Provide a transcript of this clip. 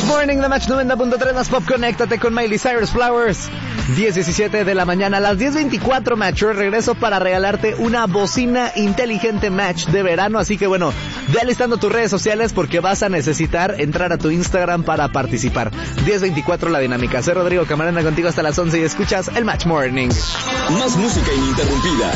Morning, The Match 90.3 más pop. Conéctate con Miley Cyrus Flowers. 10:17 de la mañana. A las 10:24, Matcher, regreso para regalarte una bocina inteligente Match de verano. Así que bueno, ve alistando tus redes sociales porque vas a necesitar entrar a tu Instagram para participar. 10:24 la dinámica. Soy Rodrigo Camarena contigo hasta las 11 y escuchas el Match Morning. Más música ininterrumpida.